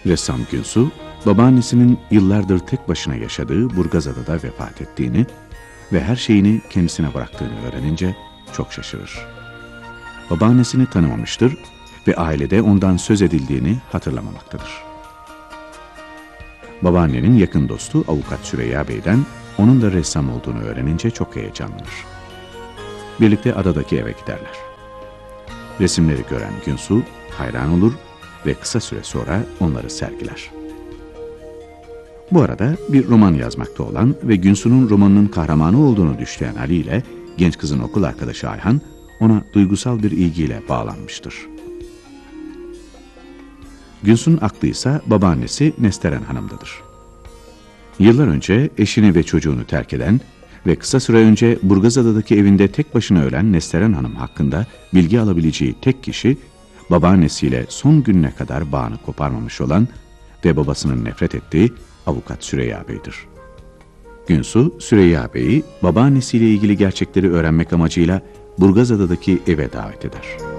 Ressam Günsu, babaannesinin yıllardır tek başına yaşadığı Burgazada'da vefat ettiğini ve her şeyini kendisine bıraktığını öğrenince çok şaşırır. Babaannesini tanımamıştır ve ailede ondan söz edildiğini hatırlamamaktadır. Babaannenin yakın dostu Avukat Süreyya Bey'den onun da ressam olduğunu öğrenince çok heyecanlanır. Birlikte adadaki eve giderler. Resimleri gören Günsu hayran olur ve kısa süre sonra onları sergiler. Bu arada bir roman yazmakta olan ve Günsu'nun romanının kahramanı olduğunu düşleyen Ali ile genç kızın okul arkadaşı Ayhan ona duygusal bir ilgiyle bağlanmıştır. Günsu'nun aklı ise babaannesi Nesteren Hanım'dadır. Yıllar önce eşini ve çocuğunu terk eden ve kısa süre önce Burgazada'daki evinde tek başına ölen Nesteren Hanım hakkında bilgi alabileceği tek kişi, babaannesiyle son gününe kadar bağını koparmamış olan ve babasının nefret ettiği Avukat Süreyya Bey'dir. Günsu, Süreyya Bey'i babaannesiyle ilgili gerçekleri öğrenmek amacıyla Burgazada'daki eve davet eder.